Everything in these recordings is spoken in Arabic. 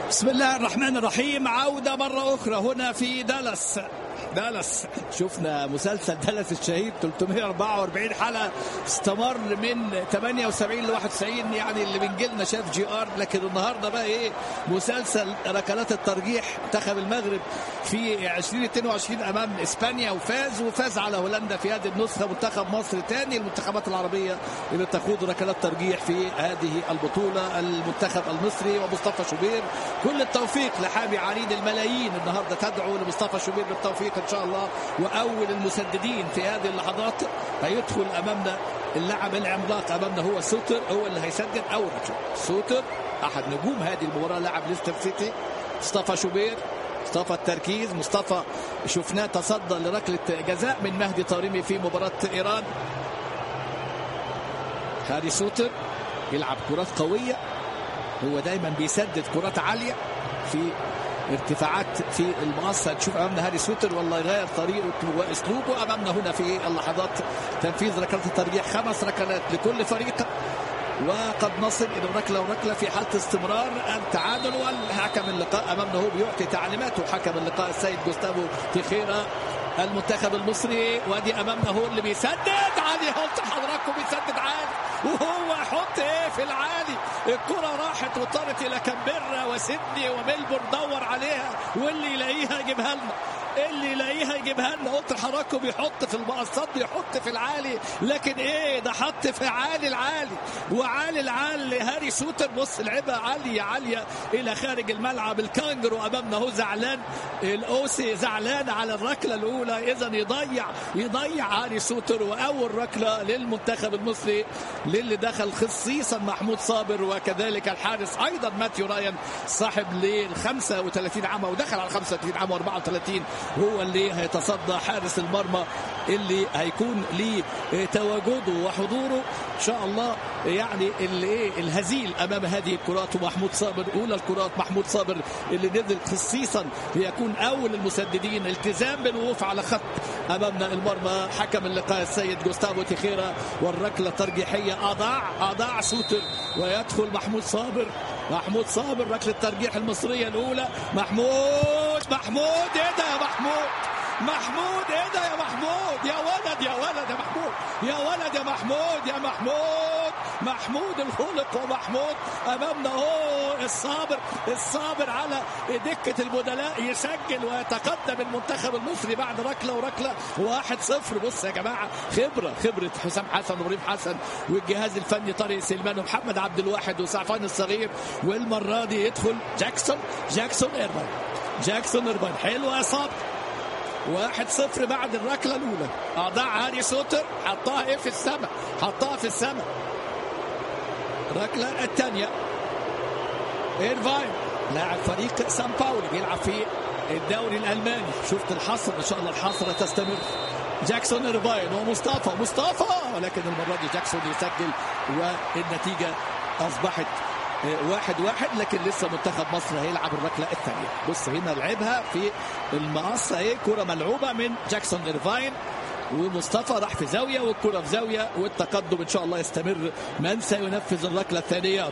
بسم الله الرحمن الرحيم. عودة مرة أخرى هنا في دالاس. شفنا مسلسل دالاس الشهيد 344 حلقة استمر من 78 ل 91، يعني اللي بنجيلنا شاف جي ار. لكن النهارده بقى ايه؟ مسلسل ركلات الترجيح. منتخب المغرب في 2022 امام اسبانيا وفاز على هولندا في هذه النسخة. منتخب مصر ثاني المنتخبات العربية اللي تخوض ركلات ترجيح في هذه البطولة. المنتخب المصري ومصطفى شوبير كل التوفيق لحامي عرين الملايين. النهارده تدعو لمصطفى شوبير بالتوفيق ان شاء الله. واول المسددين في هذه اللحظات هيدخل امامنا اللاعب العملاق امامنا هو سوتر، هو اللي هيسدد اول ركله. سوتر احد نجوم هذه المباراه، لاعب ليستر سيتي. مصطفى شوبير، مصطفى التركيز. مصطفى شفناه تصدى لركله جزاء من مهدي طارمي في مباراه ايران. هاري سوتر يلعب كرات قويه، هو دايما بيسدد كرات عاليه في ارتفاعات في المقصة. تشوف امامنا هاري سوتر والله يغير طريقه واسلوبه امامنا هنا في اللحظات. تنفيذ ركلات الترجيح، 5 ركلات لكل فريق، وقد نصل الى ركله وركله في حاله استمرار التعادل. والحكم اللقاء امامنا هو بيعطي تعليماته، حكم اللقاء السيد جوستافو تيخيرا المنتخب المصري. وادي امامنا هو اللي بيسدد عالي. قلت لحضراتكم بيسدد عالي، وهو يحط ايه في العالي. الكرة راحت وطارت الى كامبيرا وسيدني وميلبورن، دور عليها واللي يلاقيها يجيبها لنا. قلت لحضراتكم بيحط في المقصات، بيحط في العالي، لكن ايه ده؟ حط في عالي العالي وعالي العالي. هاري سوتر بص لعبها عالية الى خارج الملعب. الكانجرو امامنا هو زعلان، الاوسي زعلان على الركله الاولى. اذا يضيع هاري سوتر. واول ركله للمنتخب المصري للي دخل خصيصا محمود صابر، وكذلك الحارس ايضا ماتيو رايان صاحب لل 35 عام ودخل على 35 عام و34، هو اللي هيتصدى حارس المرمى اللي هيكون ليه تواجده وحضوره ان شاء الله. يعني الهزيل امام هذه الكرات ومحمود صابر. اولى الكرات محمود صابر اللي نزل خصيصا ليكون اول المسددين. التزام بالوقوف على خط امامنا المرمى. حكم اللقاء السيد جوستافو تيخيرا، والركله الترجيحيه اضاع سوتر، ويدخل محمود صابر ركله الترجيح المصريه الاولى. محمود ايه ده يا محمود ايه ده يا محمود؟ يا ولد يا محمود الخلق. ومحمود امامنا هو الصابر على دكة البدلاء يسجل ويتقدم المنتخب المصري بعد ركله وركله 1-0. بص يا جماعه، خبره حسام حسن وابراهيم حسن والجهاز الفني طارق سليمان ومحمد عبد الواحد وسعفان الصغير. والمره دي يدخل جاكسون إيرفاين. حلوه يا صابر. 1-0 بعد الركله الاولى. اضاع هاري سوتر، حطها في السماء. الركله الثانيه إيرفاين لاعب فريق سان باولو بيلعب في الدوري الالماني. شفت الحصر؟ ان شاء الله الحصره تستمر. جاكسون إيرفاين ومصطفى، ولكن المره دي جاكسون يسجل والنتيجه اصبحت 1-1. لكن لسه منتخب مصر هيلعب الركله الثانيه. بص هنا لعبها في المقصه، كره ملعوبه من جاكسون إيرفاين، ومصطفى راح في زاويه والكره في زاويه، والتقدم ان شاء الله يستمر. من سينفذ الركله الثانيه؟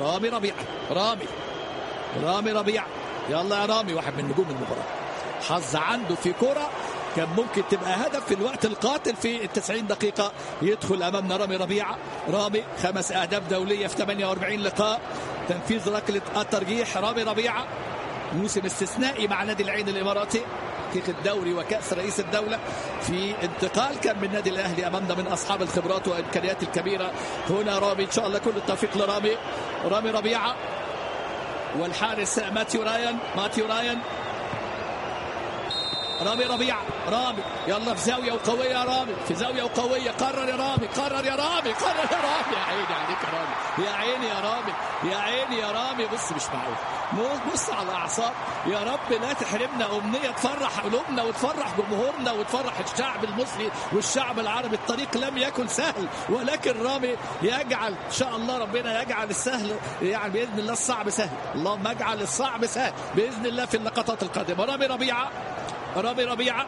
رامي ربيعه. يلا يا رامي، واحد من نجوم المباراه. حظ عنده في كره كان ممكن تبقى هدف في الوقت القاتل في 90 دقيقة. يدخل أمامنا رامي ربيعة. 5 أهداف دولية في 48 لقاء. تنفيذ ركلة الترجيح. رامي ربيعة موسم استثنائي مع نادي العين الإماراتي، حقيقة الدوري وكأس رئيس الدولة. في انتقال كان من نادي الأهلي أمامنا من أصحاب الخبرات والإمكانيات الكبيرة. هنا رامي إن شاء الله كل التوفيق رامي ربيعة والحارس ماتيو رايان. رامي ربيعة. يلا في زاوية وقوية يا رامي، قرر يا رامي. يا عيني عليك يا رامي. بص مش معقول، بص على الأعصاب. يا رب لا تحرمنا أمنية تفرح قلوبنا وتفرح جمهورنا وتفرح الشعب المصري والشعب العربي. الطريق لم يكن سهل، ولكن رامي يجعل إن شاء الله، ربنا يجعل السهل يعني بإذن الله الصعب سهل. اللهم اجعل الصعب سهل بإذن الله في اللقطات القادمة. رامي ربيعة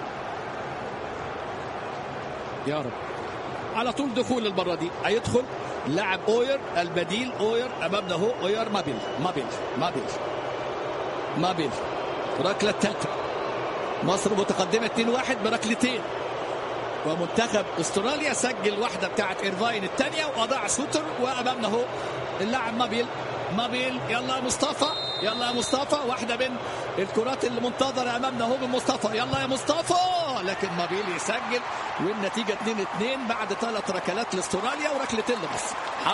يا رب على طول دخول المرة دي. هيدخل اللاعب اوير البديل. اوير امامنا هو اوير مابيل. ركله الثالثه. مصر متقدمه 2-1 بركلتين. ومنتخب استراليا سجل واحده بتاعت ايرفاين الثانيه واضاع سوتر. وامامنا هو اللاعب مابيل. يلا يا مصطفى واحده من الكرات اللي منتظره امامنا هو من مصطفى. يلا يا مصطفى لكن مابيل يسجل والنتيجه 2-2 بعد 3 ركلات لاستراليا وركلتين لمصر.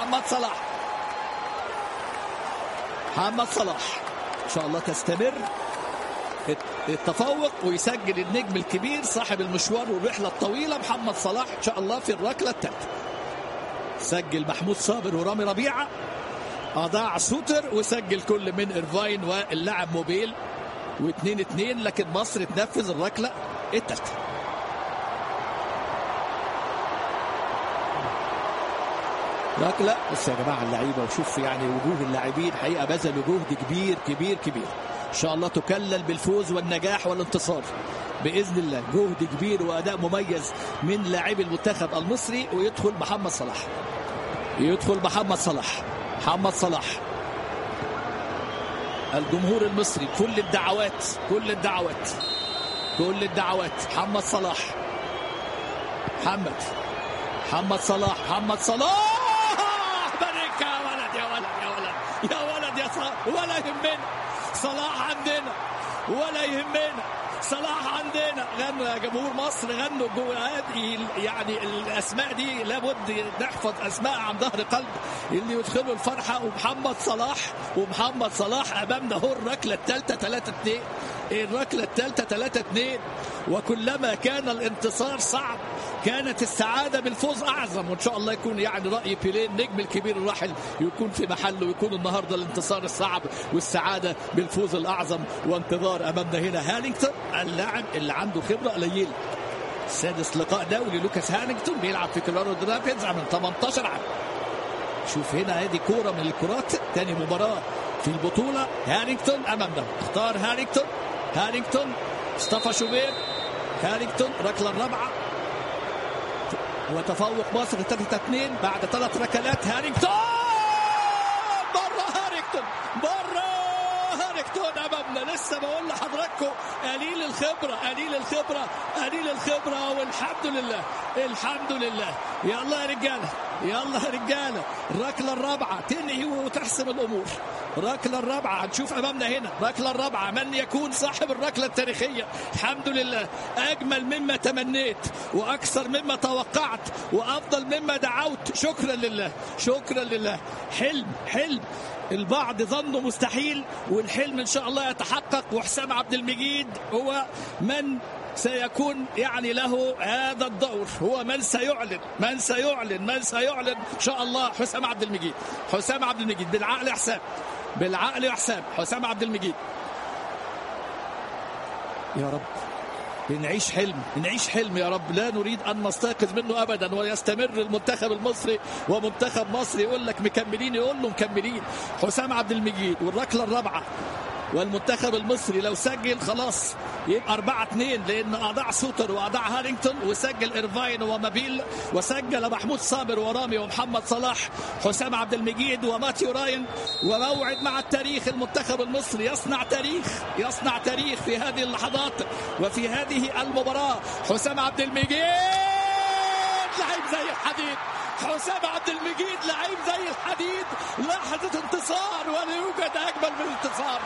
محمد صلاح ان شاء الله تستمر التفوق ويسجل النجم الكبير صاحب المشوار والرحله الطويله محمد صلاح ان شاء الله في الركله الثالثه. سجل محمود صابر ورامي ربيعه، اضاع سوتر وسجل كل من ايرفاين واللاعب موبيل. و2-2 لكن مصر تنفذ الركله الثالثه. ركله بس يا جماعه اللعيبه وشوف يعني وجوه اللاعبين حقيقه بذلوا جهد كبير ان شاء الله تكلل بالفوز والنجاح والانتصار باذن الله. جهد كبير واداء مميز من لاعبي المنتخب المصري. ويدخل محمد صلاح الجمهور المصري كل الدعوات محمد صلاح بركة يا ولد ولا يهمنا صلاح عندنا صلاح عندنا. غنوا يا جمهور مصر غنوا هذه يعني الاسماء دي لابد نحفظ اسماء عن ظهر قلب اللي يدخلوا الفرحه. ومحمد صلاح امامنا هو الركله الثالثه 3-2 وكلما كان الانتصار صعب كانت السعاده بالفوز اعظم. وان شاء الله يكون يعني راي بيليه النجم الكبير الراحل يكون في محله ويكون النهارده الانتصار الصعب والسعاده بالفوز الاعظم. وانتظار امامنا هنا هانينغتون اللاعب اللي عنده خبره قليله. سادس لقاء دولي لوكاس هانينغتون بيلعب في كولورادو رابيدز من 18 عام. شوف هنا هذه كوره من الكرات. ثاني مباراه في البطوله. هانينغتون امامنا. اختار هانينغتون مصطفى شوبير. هانينغتون ركله الرابعه وتفوق مصر 3-2 بعد 3 ركلات. هانينغتون امامنا. لسه بقول لحضراتكم قليل الخبره والحمد لله. يلا يا رجاله الركله الرابعه تنهي وتحسم الامور. الركله الرابعه هنشوف امامنا هنا. الركله الرابعه من يكون صاحب الركله التاريخيه. الحمد لله اجمل مما تمنيت واكثر مما توقعت وافضل مما دعوت. شكرا لله. حلم البعض ظنه مستحيل والحلم ان شاء الله يتحقق. وحسام عبد المجيد هو من سيكون يعني له هذا الدور. هو من سيعلن ان شاء الله. حسام عبد المجيد بالعقل يا حسام. حسام عبد المجيد يا رب نعيش حلم يا رب. لا نريد أن نستيقظ منه أبدا ويستمر المنتخب المصري ومنتخب مصر يقول لك مكملين يقول له مكملين. حسام عبد المجيد والركلة الرابعة والمنتخب المصري لو سجل خلاص يبقى 4-2 لأن أضاع سوتر وأضاع هانينغتون وسجل إيرفاين ومابيل وسجل محمود صابر ورامي ومحمد صلاح. حسام عبد المجيد وماتيو راين وموعد مع التاريخ. المنتخب المصري يصنع تاريخ في هذه اللحظات وفي هذه المباراة. حسام عبد المجيد لعيب زي الحديد. لحظة انتصار ولا يوجد أجمل من الانتصار.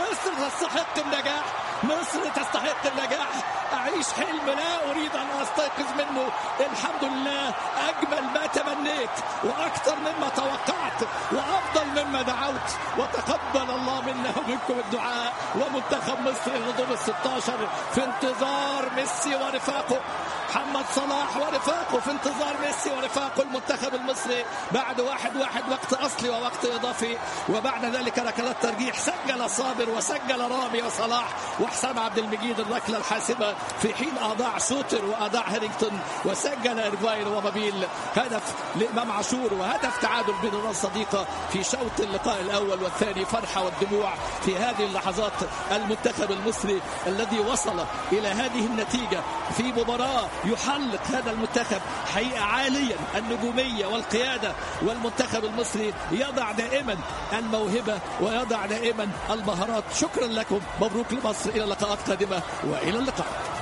مصر تستحق النجاح. أعيش حلم لا أريد أن أستيقظ منه. الحمد لله أجمل ما تمنيت وأكثر مما توقعت وأفضل مما دعوت. وتقبل الله منا ومنكم الدعاء. ومنتخب مصر لدور 16 في انتظار ميسي ورفاقه. محمد صلاح ورفاقه في انتظار ميسي ورفاقه. المنتخب المصري بعد 1-1 وقت أصلي ووقت إضافي وبعد ذلك ركلات ترجيح. سجل صابر وسجل رامي وصلاح وحسام عبد المجيد الركلة الحاسمة في حين أضاع سوتر وأضاع هانينغتون وسجل إيرفاين ومابيل. هدف لإمام عاشور وهدف تعادل بين الناس صديقة في شوط اللقاء الأول والثاني. فرحة والدموع في هذه اللحظات. المنتخب المصري الذي وصل إلى هذه النتيجة في مباراة يحاول يتألق هذا المنتخب حقيقة عاليا النجومية والقيادة، والمنتخب المصري يضع دائما الموهبة ويضع دائما المهارات. شكرا لكم، مبروك لمصر، إلى لقاءات قادمة وإلى اللقاء.